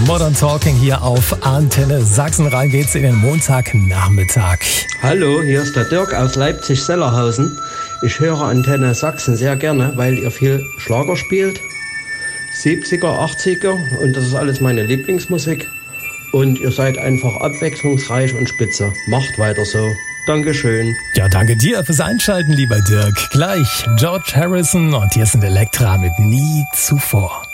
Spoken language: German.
Modern Talking hier auf Antenne Sachsen. Rein geht's in den Montagnachmittag. Hallo, hier ist der Dirk aus Leipzig-Sellerhausen. Ich höre Antenne Sachsen sehr gerne, weil ihr viel Schlager spielt. 70er, 80er und das ist alles meine Lieblingsmusik. Und ihr seid einfach abwechslungsreich und spitze. Macht weiter so. Dankeschön. Ja, danke dir fürs Einschalten, lieber Dirk. Gleich George Harrison und hier sind Elektra mit Nie zuvor.